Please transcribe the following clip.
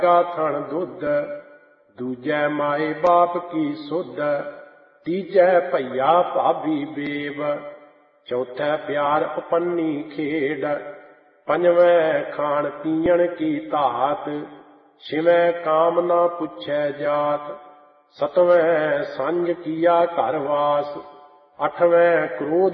ਥਣ ਦੁੱਧ, ਦੂਜੈ ਮਾਏ ਬਾਪ ਕੀ ਸੁਧ, ਤੀਜੈ ਭਈਆ ਭਾਬੀ ਬੇਵ, ਚੌਥੈ ਪਿਆਰ ਉਪੰਨੀ ਖੇਡ, ਪੰਜਵੈਂ ਖਾਣ ਪੀਣ ਕੀ ਧਾਤ, ਛਿਵੈਂ ਕਾਮ ਨਾ ਪੁੱਛੈ ਜਾਤ, ਸਤਵੈਂ ਸੰਜ ਕੀਆ ਘਰ ਵਾਸ, ਅੱਠਵੈਂ ਕ੍ਰੋਧ